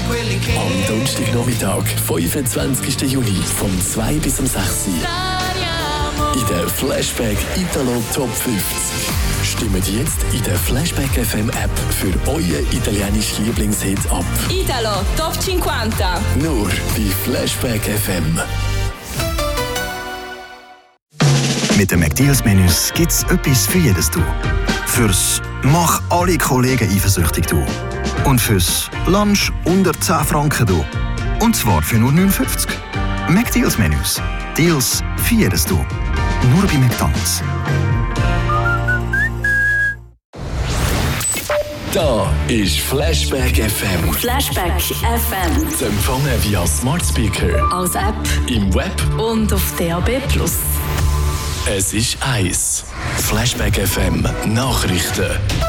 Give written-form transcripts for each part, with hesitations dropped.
Am Donnerstagnachmittag, 25. Juni, vom 2 bis um 6 Uhr. In der Flashback Italo Top 50. Stimmt jetzt in der Flashback FM App für euren italienischen Lieblingshit ab. Italo Top 50. Nur bei Flashback FM. Mit den McDeals-Menüs gibt es etwas für jedes Du. Fürs «Mach alle Kollegen eifersüchtig» Du. Und fürs «Lunch unter 10 Franken» Du. Und zwar für nur 59. McDeals-Menüs. Deals für jedes Du. Nur bei McDonald's. Da ist Flashback FM. Flashback FM. Zu empfangen via Smart Speaker, Als App im Web. und auf DAB+. Es ist 1. Flashback FM Nachrichten.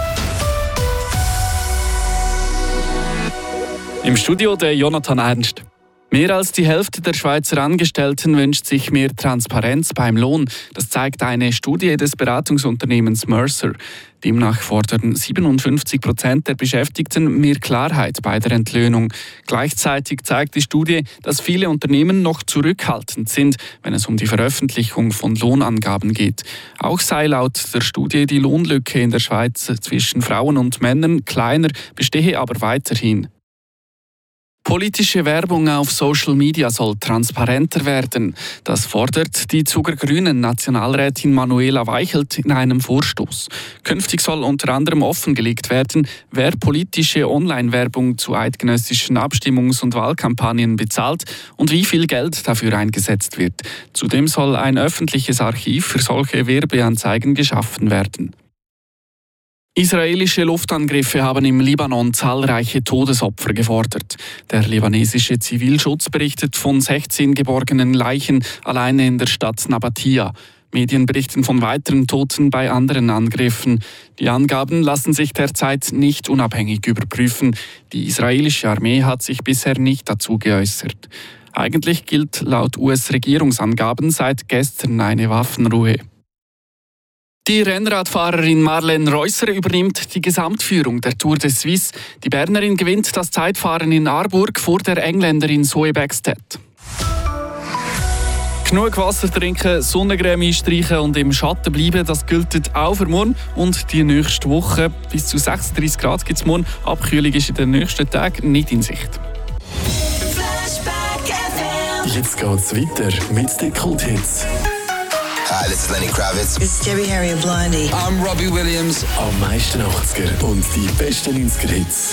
Im Studio der Jonathan Ernst. Mehr als die Hälfte der Schweizer Angestellten wünscht sich mehr Transparenz beim Lohn. Das zeigt eine Studie des Beratungsunternehmens Mercer. Demnach fordern 57% der Beschäftigten mehr Klarheit bei der Entlöhnung. Gleichzeitig zeigt die Studie, dass viele Unternehmen noch zurückhaltend sind, wenn es um die Veröffentlichung von Lohnangaben geht. Auch sei laut der Studie die Lohnlücke in der Schweiz zwischen Frauen und Männern kleiner, bestehe aber weiterhin. Politische Werbung auf Social Media soll transparenter werden. Das fordert die Zuger Grünen Nationalrätin Manuela Weichelt in einem Vorstoß. Künftig soll unter anderem offengelegt werden, wer politische Online-Werbung zu eidgenössischen Abstimmungs- und Wahlkampagnen bezahlt und wie viel Geld dafür eingesetzt wird. Zudem soll ein öffentliches Archiv für solche Werbeanzeigen geschaffen werden. Israelische Luftangriffe haben im Libanon zahlreiche Todesopfer gefordert. Der libanesische Zivilschutz berichtet von 16 geborgenen Leichen alleine in der Stadt Nabatia. Medien berichten von weiteren Toten bei anderen Angriffen. Die Angaben lassen sich derzeit nicht unabhängig überprüfen. Die israelische Armee hat sich bisher nicht dazu geäußert. Eigentlich gilt laut US-Regierungsangaben seit gestern eine Waffenruhe. Die Rennradfahrerin Marlene Reusser übernimmt die Gesamtführung der Tour de Suisse. Die Bernerin gewinnt das Zeitfahren in Aarburg vor der Engländerin Zoe Bäckstedt. Genug Wasser trinken, Sonnencreme einstreichen und im Schatten bleiben, das gilt auch für morgen und die nächste Woche. Bis zu 36 Grad gibt es morgen. Abkühlung ist in den nächsten Tagen nicht in Sicht. Jetzt geht's weiter mit den Kulthits. Hi, this is Lenny Kravitz. It's Debbie Harry and Blondie. I'm Robbie Williams. Am meisten 80er und die besten 90er Hits.